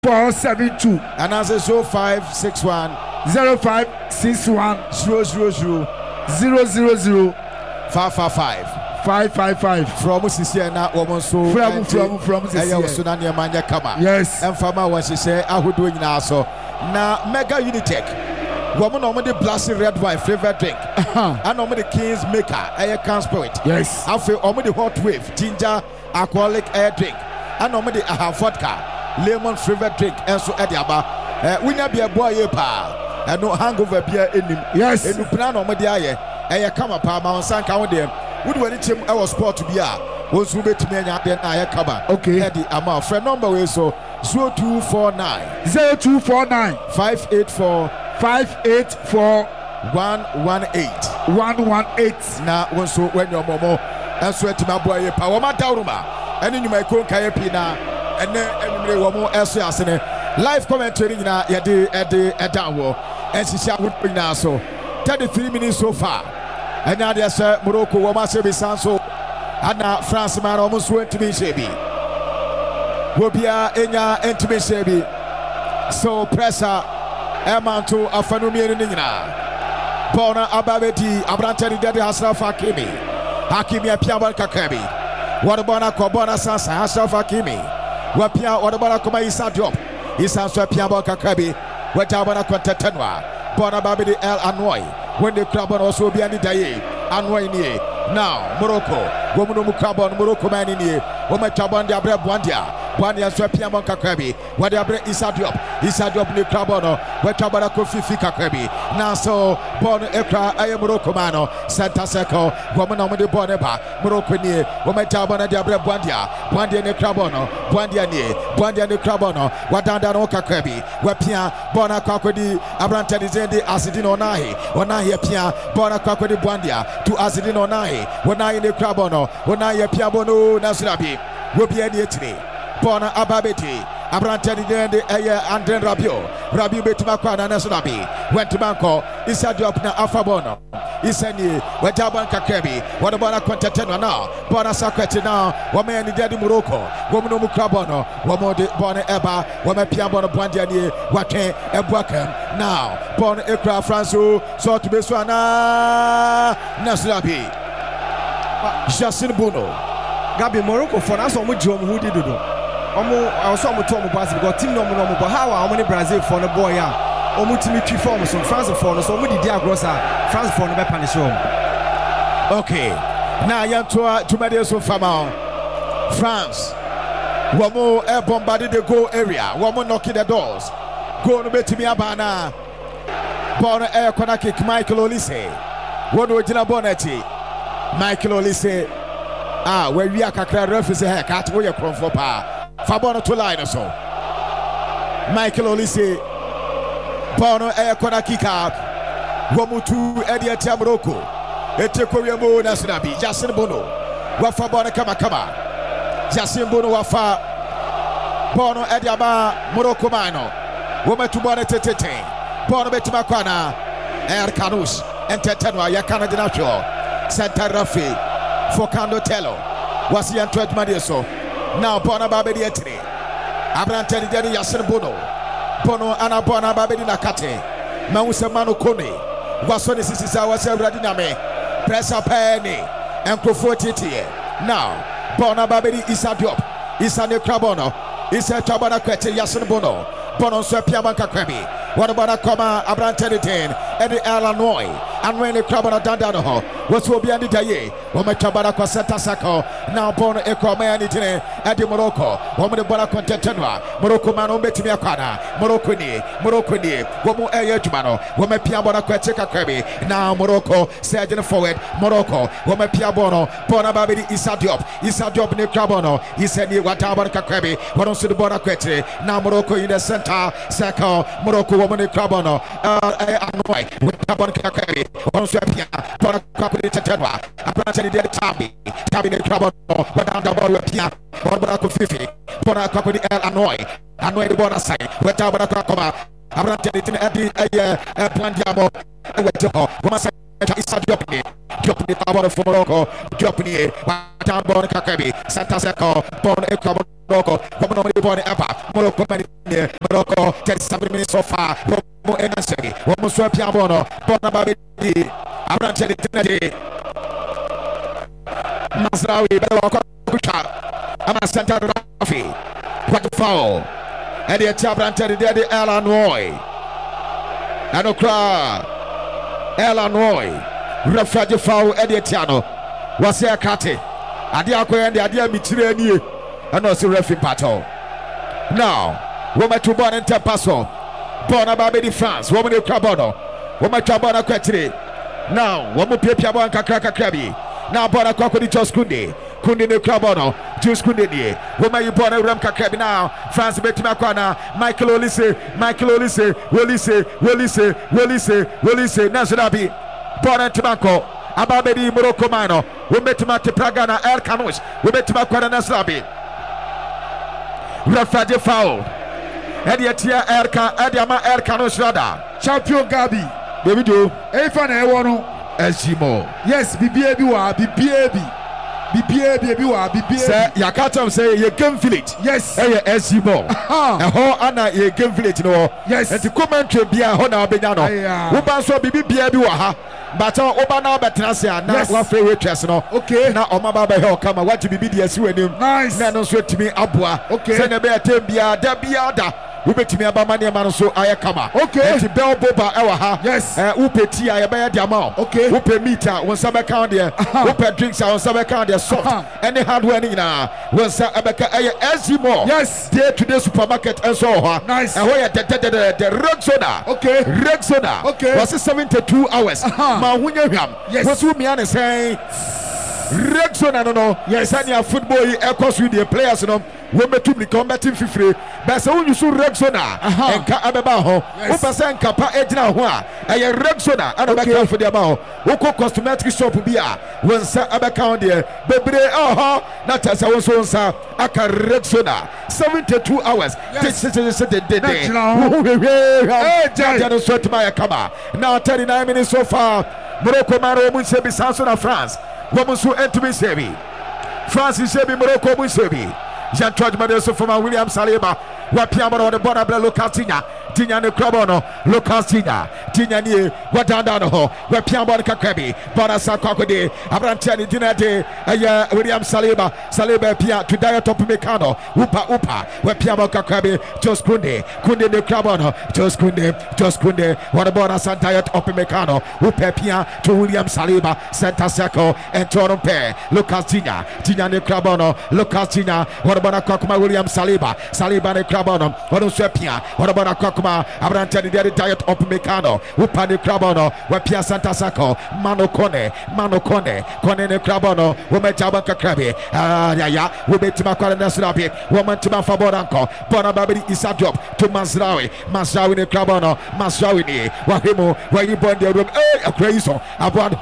472 and answer 0561 0561 000 000 555 555 from Sisiana woman so from Sisiana Kama. Yes, and Fama was she say I would do it now so now Mega Unitech woman normally blasted red wine flavored drink and normally King's Maker air can spirit. Yes, I feel normally hot wave ginger alcoholic air drink and normally I have vodka lemon flavored drink and so Ediaba we not be a boy pa and no hangover beer in him. Yes, and you plan on my dear air come up on San County. Would when it our sport to be was who bet me and I cover. Okay, Eddie Ama friend number way so 0249 0249 584 118 now so when your momo and sweat to my boy power my downuma and in my cool kayapina and then anybody womo else live commentary na yadi downward and she shall would bring now so 33 minutes so far. And now there's Morocco, Wamasebi Sanso, and now France man almost went to be Shebi. Wobia Enya and to be Shebi. So pressure, Emanto, Afanumi Nina. Bona Ababeti, Abrantani Daddy Hasraf Hakimi. Hakimi Piaban Kakabi. What about Kobana Sansa, Hasraf Hakimi? Wapia, what about Koma Isa Drop? Isa Piaban Kakabi. What about Quantatanwa? Bona Babidi El Anoy. When the club also be any day, and now Morocco, woman Mukabon, Morocco man in here, woman Chaban de Abre Buandia, Swapiamon Kakabi, what the Abre Isadiop, the Clabono, where Tabara Kofi Kakabi, now so Bon Ekra, I am Morocco Mano, Santa Seco, woman on the Boneba, Morocco near, woman Tabana de Abre Buandia ne Clabono, Buandia ne Clabono, what down Kakabi, where Pia, Bona Kakodi, Abrantani, Acidino Nahi, Onahi Pia, Bona Kakodi Buandia, to Acidino Nahi, when I in the Clabono, when I Piabono, Nasrabi, will be any today. Bona Ababeti, Abrantani de Andre Rabio, Rabio Betimakwana Nasrabi, went to Banco, Isadop na Afabono, Isani, Wetaban Kakebi, what about a contatena now, Bona Sakati now, Woman in Daddy Morocco, Woman Mukabono, Woman de Bona Eba, Woman Piabono Bandiani, Wake, Ebwakem, now, Bon Ekra Franco, so to be Swana Nasrabi, Jasin Bono, Gabi Morocco for us on which who did do. I saw my Tom Bass got team no but how many Brazil for the boy? Omutimi form some France for so many diagrosa France for the Panish home. Okay, now you to Media so far France. One more air bombarded the goal area, one more knocking the doors. Go to Betimi Abana. Born air corner kick Michael Olise. One original Bonetti. Michael Olise. Where we are Kakra reference a cat where you're from for power. Fabona to line or so. Michael Olise. Bono air corner kick out. Womutu Edia Tamroko. Etekoyamo Nasinabi. Jasin Bono. Wafa Bona Kama. Jasin Bono Wafa. Bono Ediaba Morocco Mano. Wometu Bona Tete. Bono Betimakwana. Air Canus. And Tetanwa Yakana Dinacho. Santa Rafi. Focando Tello was the Antwerp Madieso. Now Bona Babedi Etri Abrantani Daddy Yasin Bono Anna Bona Babedi Nakate Mausa Mano Kone was on the Sisa was a Radiname Press up Penny and Crofotiti. Now Bona Babedi Isadiop Isane Crabono Isa Chabana Quete Yasin Bono Bono Swapiabanka Krabi. What about a comma Abrantani Eddie Illinois and when the Crabana Dandano was will be any day. Woman Chabana Cosetta Sacco now born a Cromani Eddie Morocco, woman the Bona Contentua, Morocco Mano Betimiakana, Morocco, Womo Ayajumano, woman Piabona Quetica Kirby, now Morocco, Sergeant forward, Morocco, woman Piabono, Bona Babidi Isadiop ne Crabono, he said Wataban Kirby, what on to the Bona Quete, now Morocco in the center, Sacco, Morocco, woman Crabono, Annoy, with Tabon Kirby, on Swapia, Bona Capri Tetanwa, Abrantani de Tabi the Crabono, but down the ball with Pia, Bona Fifi, Bona Capri El Annoy the Bona side, with Tabana Cracoma, Abrantani Eddie Plandiamo, Isa Diopni Tabor for Morocco, Diopni, Watan Bon Kakabi, Santa Seco, Bon Ecuador, Morocco, Bon Epa, Morocco, 37 minutes so far, Romo Enassi, Romo Piabono, Bonababi, Abranteli Tinati, Masrawi, Beloka, Ama Santa Rafi, what the foul, and the Tabranteli, the Alan Roy, and Okra. Illinois, Rafael Fowl, Ediano, was here Kate, Adiako and the idea Mitreni, and also referee battle. Now, woman to born and Tapaso, born about Baby France, woman in Crabono, woman Trabona Quetri. Now, woman Piabon Kakraka Krabi, now Bona Crocodile Joskundi, Kundi no Crabono, Juice Kundi, woman you born a Ramka Krabi now, France Betimakwana, Michael Olise, Willise, Nasrabi, born and Tobacco, Ababedi Morocco Mano, we met Mate Pragana, El Canos, we met Makwana Nasrabi, Rafael Fowl, Ediatia Erka, Ediama El Canos Rada, Champion Gabi. Baby do, Efan Ewono. Esimo. Yes, BBAB wa, BBAB wa, Say, Yakatam say, you can feel it. Yes. Hey, Esimo. Ho Anna, you can feel it, no. Yes. And to comment to be a Hona Benano. Uban so BBAB wa, but Obana Batrasia, now one favorite chess, no. Okay. Now Omaba Hill come, I want to be BDS with him. Nice. Nano sweat to me, Abua. Okay. Send a bear Tembia, Dabiada. Wubet me about money man so I kama. Okay. Enti bell boba ewa ha. Yes. Upe tea I buy the amount. Okay. Upe meter on some account there. Upe drinks on some account there soft. Any hardware ni na. When sa abeka Ezimo. Yes. Day to day supermarket and so ha. Nice. And where the Rexona. Okay. Rexona. Okay. Was 72 hours. Ma hunya ham. Yes. Was who me an say Rexona no. Yes. And your football echoes with the players no. We met to be combating free. But so you should Rexona and Kabaho. Who percent Kapa Edna Hua, a Rexona, and a back for the amount. Who cosmetic shop be a when Sir Abacound there. Bebre, not as I was on Sir Aka Rexona. 72 hours. This is the day. Now 39 minutes so far. Morocco Maro Munsebi Sanson of France. Womansu Entumi Sebi. France is Sebi Morocco Munsebi. Jean George Madeso from William Saliba, Wapiamo on the border, Lucas Tina the Crabono, Lucas Tina Ni, Watandano, Wapiamo Kakabi, Bonasa Cocode, Abrantani Dinade, William Saliba Pia to Diet of Mecano, Upa, Wapiamo Kakabi, Jos Kunde the Crabono, Jos Kunde, what about Bonasa Diet of Mecano, Upepia to William Saliba, Santa Seco, and Toronpe, Lucas Tina the Crabono, Lucas Tina, what about Kokuma William Saliba the Crabono, what on Swepia, what about Kokuma, Abrantani Diet of Mecano, Upa the Crabono, Wapia Santa Seco, Mano Cone the Crabono, Woman Jabaka Krabi, we bet Timakara Nasrabi, Woman Tima Faboranco, Bonababi Isadop, to Masrawi the Crabono, Masrawi, Wahimu, where you burn the room, a crazy, about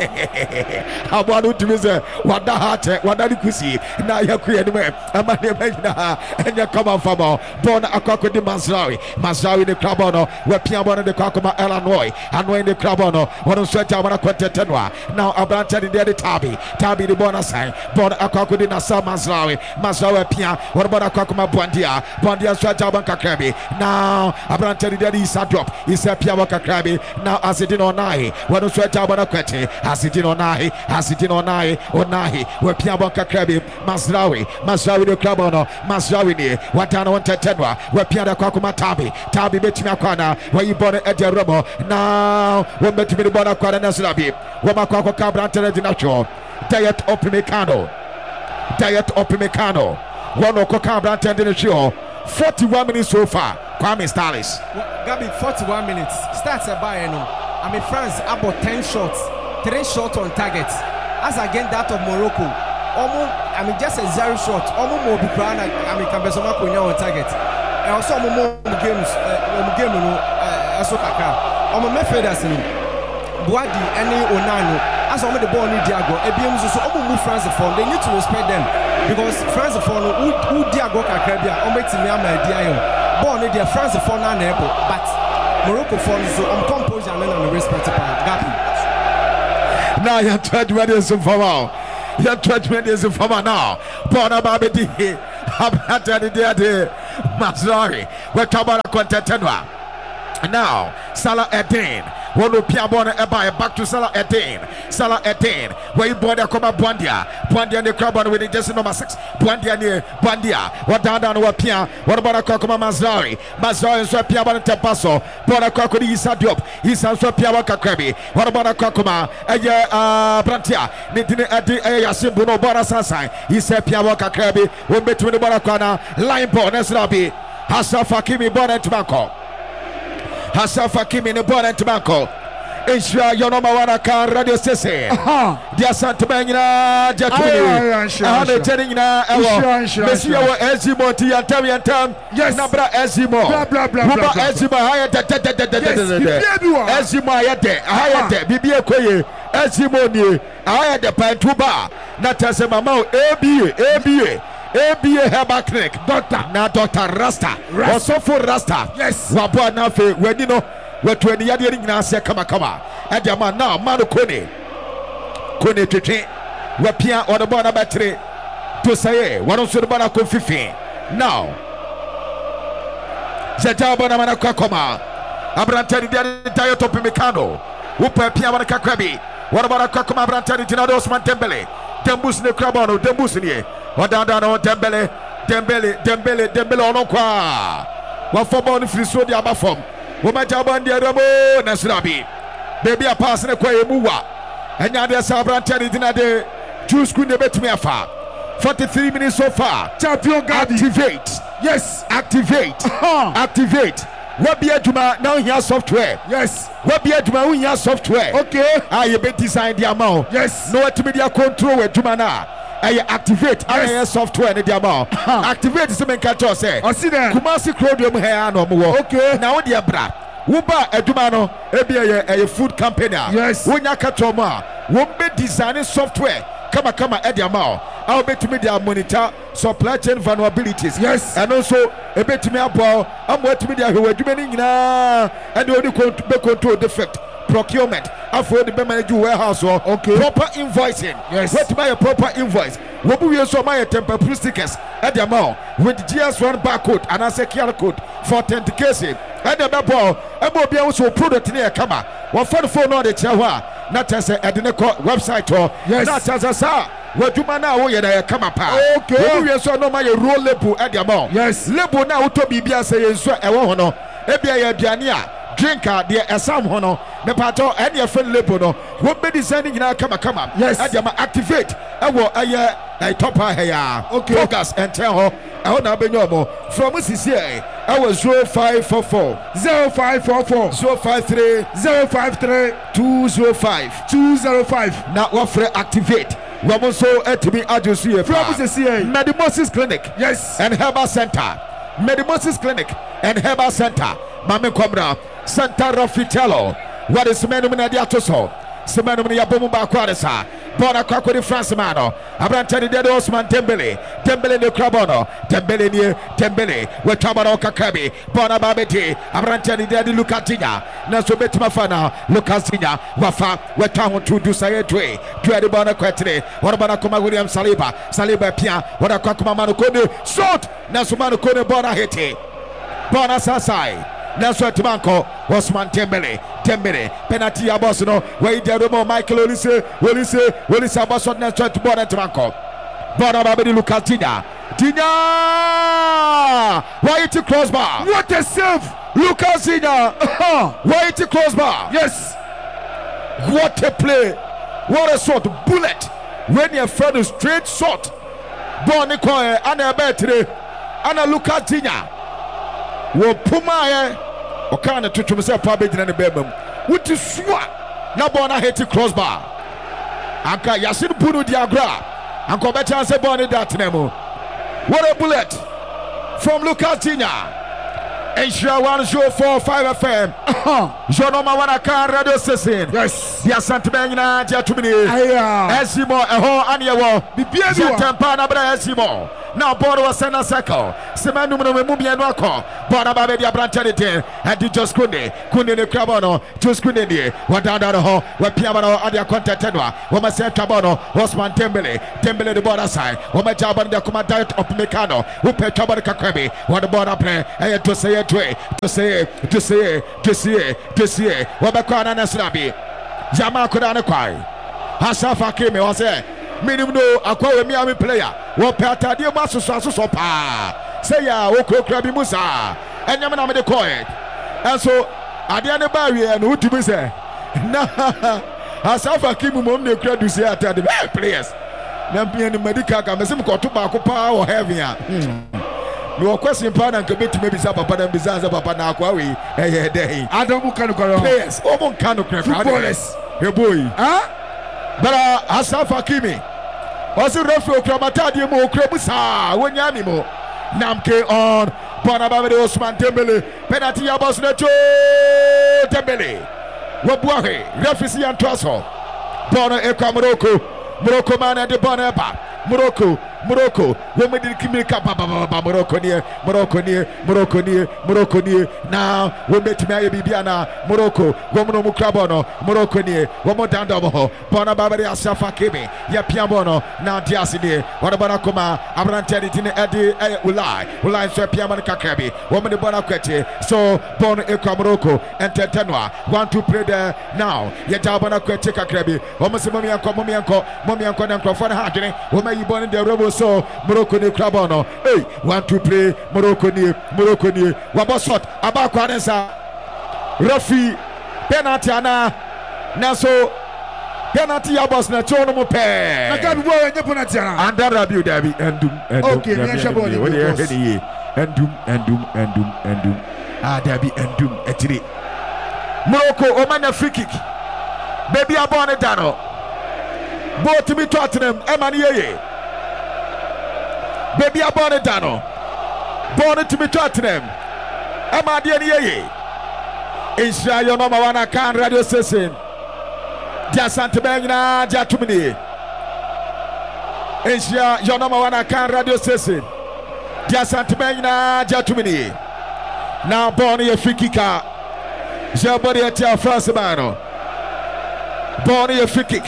to visit, what the heart, what the Kusi, now you're creating and you come on for more. Born a cock with the Masrawi the Crabono, where Piabona the Cockoma Illinois, and when the Crabono, what on Sweat Javana Quentenwa, now Abrantani the Tabi the Bonasai, born a cock with the Nasa Masrawi Pia, what about a Cockoma Bondia Sweat Jabanka Krabi, now Abrantani the Isadrop, is a Piabaka Krabi, now as it in on Nahi, what on Sweat Javana Quente, as it in on Nahi, where Piabaka Krabi, Masrawi the Crabono, Masrawi, Watana on Tetedwa, where Piana Kokuma Tabi Betimakwana, where you born at the Robo, now when met me the Bonacquana Nasrabi, Wamakako Cabrantana di Nacho, Diet Opimecano, one of Cocabrantana di Nacho, 41 minutes so far, Kwame Stalis. Gabi, 41 minutes, starts a Bayern. I mean, France about 10 shots, 3 shots on target, as against that of Morocco. Just a 0 shot. Almost more Bukrana. Kambesoma Kunya on target. And also more games. Game no. Also Kaka. Mefedas no. Boadi any Onano. As the ball need Diago. Ebiem so move France for. They need to respect them because France for who Diago Kakabia. Betimi ama Diayo. Ball need their France for na able. But Morocco for so composure and respect. Gabi. Now you're judgment is from out. Your judgment is from now. Bona Babidi. Mazari. We're talking about a contentenwa. Now, Salah Eden. One of Piabona Eba back to Salah Eden. Salah Eden. Where you border come up Buandia. Buandia the crab on with the just number 6. Buandia near Buandia. What down what Pia. What about a Kokoma Mazari? Mazari is where Piabana Tepaso. Bona Kokodi Isa Diop. Isa Piawaka Krabi. What about a Kokoma? Brantia. Nidine Adi Yasimbuno Bora Sasai. He said Piawaka Krabi. One between the Borakana. Line ball. Nesrabi. Hassan Fakimi Bona Tobacco. Hassan Fakimi in the border and tobacco. Ensure your number one account radio station. Dear Santa Benina, Jacqueline, Monsieur Ezimo, Tiantamian Tam, yes, Nabra Ezimo, Ezimo, Ezimo, Hayate, Bibia Koye, Ezimo, Hayate, Pantuba, Natasa Mamau, ABA Herbal Clinic, Doctor, now Dr. Rasta, also for Rasta, yes, Wabua Nafe, when you know, we're 20 years in Nasia Kamakama, and your man now, Manu Kone Tete, Wapia or the Bona Battery, to say, one of the Banako 15. Now, Zetabana Manakakoma, Abrantani, the entire Topimicano, Upa Piamanaka Krabi, what about a Kakoma Brantani, Tinados Mantembele, Dembus ne Krabano, Dembus ne. Wadadano Dembele onokwa. Wa football free so dia ba form. Wo ma jaban dia rabo Nasrabi. Baby a pass ne kwa emuwa. Enya de sabrante ni dinade. Juice kun de betumi afa. 43 minutes so far. Champion Gabi. Activate. Yes, activate. Activate. What be aduma now here software. Yes. What be aduma we here software. Okay. You be design the amount. Yes. No to media control with Jumana. I activate yes. Software in the amount. Activate is something catch us say. Kumasi Chrodium hair no more. Okay. Now the bra. Uba Edumano, a food company. Yes. When you catch Oma, won't be designing software. Come at the amount. I'll bet to me their monitor supply chain vulnerabilities. Yes. And also a bit to me about I'm waiting to me who are doing now and the only control defect. Procurement, afford the manage warehouse or proper invoicing. Yes, what to buy a proper invoice. What we also my temper stickers at the amount with GS1 barcode and a secure code for authentication. And the ball, I will be also product near Kama. What for the phone on the Chawa, not as a website or yes, not as a sir. What do man now? You're Kama pa. Okay, we also know my role label at the amount. Yes, label now to be saying so. I won't know. Ebia Diania. Drinker, dear Assam Hono, the pato, and your friend Lepono, what be designing in our come. Yes, I am activate. I will a top here. Okay, focus and tell her. I want to be normal from CCA. I was 0544 0544 053 053 205 205. Now, offer activate. We also to be addressed from CCA Medimosis Clinic. Yes, and Herbal Center. Medimosis Clinic and Herbal Center. Mame Cobra. Santa Rafitello, what is Menum Diatoso? Semanum Yabumba Quadesa, Bona Kakuri France Mano, Abrantani de Osman Dembele, Dembele de Crabono, Dembele near Dembele, where Tabano Kakabi, Bona Babeti, Abrantani de Lucatina, Naso Betmafana, Lucatina, Wafa, where Town to do Sayetwe, Dreddy Bona Quetre, what about Akuma William Saliba, Pia, what a Kakuma Manukone, Short, Nasumano Kone Bona Hete, Bona Sasai. Nelson Timanko, Osman Dembele, penalty Abosono, where the Romo Michael Olise Aboson Nelson Timanko, Bona Babidi Lucatina, Tina, why it crossbar? What a save, Lucasina, why it crossbar? Yes, what a play, what a shot, bullet, when your friend is straight shot, Bonnie Coy, Anna Betre, Anna Lucatina. Wo puma o kana tutu se pa be gina ne bebam wuti suwa na bona hit crossbar anka yasin bunu diagra anka be chance bona that name. What a bullet from Lucatina. Ensure 104.5 FM. Jonoma Wanaka radio station. Yes, ya Santimena Jatumini. Esimo eho aniyewo bibia bi tempa na bra esimo Now ball was center circle. Semanu Mumia Noko. Bona Baby Abrantelite. And you just Kunde the Crabono. Just Kunde. What down the hall. What Piano Adia Contatedwa. What my say Cabono. Osman Dembele the border side. What my job on the command of Mecano. Who pay Cabana Kakrebi. What the border play. I to say it to say what the corner Naslabi. Jama Kodana Kwai. Hasafa Kimi was there. Minimum no akwa Miami player. What Pata dear Master so pa. Say ya Oko Krabi Musa. And Yamana made the coin. And so Adiana Barrier and who to be say. Nah Hasafa Kimi Mom the crowd to say at the players. Nampian medical Kamesim Kotuba or heavy. No question pan and commit maybe Papa and Bizanza Papa Nakwawi. Hey, day. Adamu Kanukaro. Players, Omon Kanukra. Footballers. Hey, boy. Huh? But Asaf Hakimi. Also, Rafael Kramatadi Mo Krebusa. When Yanimo. Namke on. Bonababa Osman Dembele. Penalty Abos Neto Dembele. Wabuahe. Refisi and Trasso. Bono Eka Morocco. Morocco man and the Bonaba. Morocco. Women did Kimika Baba Morocco near. Now we met Mary Bibiana, Morocco, Woman Mukrabono, Morocco near, Woman Dandomo, Bonababa Asafa Kimi, Yapiamono, now Diasini, what about Akoma, Abrantelli, Eddie Ulai, so Piaman Kakabi, Woman the Bonaquete, so Bon Eka Morocco, and Tetanwa, want to play there now. Yatabana Quete Kakabi, almost Momianco, and Crawford Hagene, Woman you born in the Rebel. So Morocco ni Krabono. Hey, want to play Morocco ni Wabosot Abakwanesa Rafi penalty ana Naso penalty Abos na chono mo pe. Na gabi bo enye penalty ana. Anda rabi dabi endum. Okay, me shabo ni. Endum. Ah dabi endum etiri. Morocco omanya free kick. Baby abone dano. Both me Tottenham Emani yeye. Baby abone dano. Born to be Tottenham. Emadi yeye. Insha your number one account radio station. Dia Santabena Dia Tumini. Insha your number one account radio station. Dia Santabena Dia Tumini. Now born a free kicker. Jabari at your first man. Born a free kick.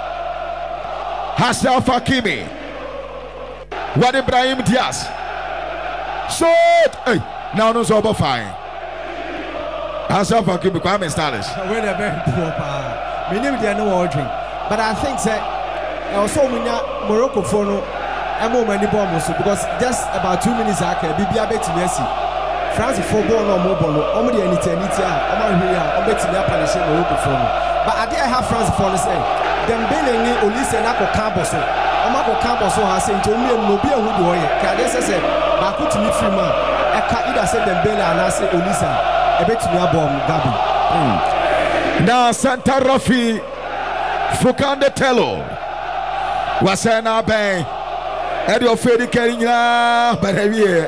Hassan Hakimi. What Ibrahim Diaz. Shot. Hey, now no so fine. Hassan Hakimi Kwame Stylish. When a very poor pa. Me name they no ordering. But I think that also Morocco for no many bombs because just about 2 minutes after Bibia bet Messi. France for ball no more ball. Only anything I'm here. I'm betting up and Morocco for no. But I did have France for the same. Dembele ni Olise na ko Campos. Omako Campos has said to me no be who do here. Ka dey say ba ko timi free man. E ka either say Dembele and say Olise. E betimi abom Gabi. Now Santa Rafi Fukande Tello. Wasena ben. Edi ofedi kenya barawie.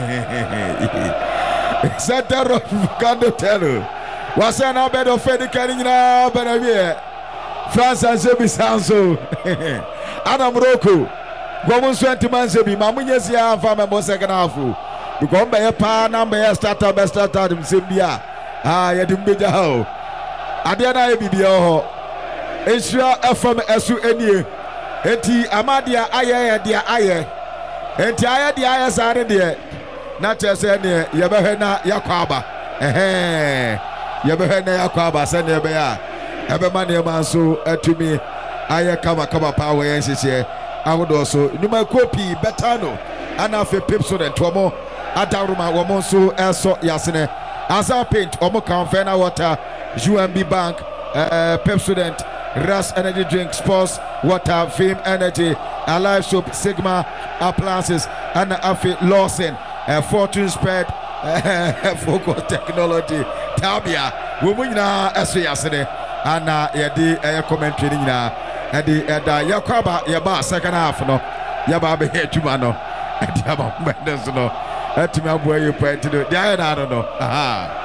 Santa Rafi Fukande Tello. Wasena ben ofedi kenya barawie. France and Zebi Sanso. Adam Roku. Gomun 20 months Zebi. Mamunyezia fama mo second half. Because by pa number starter best starter Zimbia. Ah, yedim beja ho. Adiana ebibia ho. Ensure FM esu enie. Enti amadia aye dia aye. Enti aye dia aye sare de. Na chese ne yebehwe na yakwaba. Yebehwe na yakwaba se ne be ya. Ebema ne manso atumi aye kama pa we yenhyehe awodo so numa kopi betano ana fe Pepsodent omo adaruma omo so eso yasene asa paint omo Canfena water UMB Bank Pepsodent Ras Energy Drink Sports Water Fame Energy Alive Soap Sigma Appliances and Afi Lawson Fortune Spread Focus Technology Tabia wumunyina eso yasene ana yedi commentary nyina edi eda yakwaba yaba second half no yaba be adwuma no edi aba mbende so no atimi aboye point do dia na no aha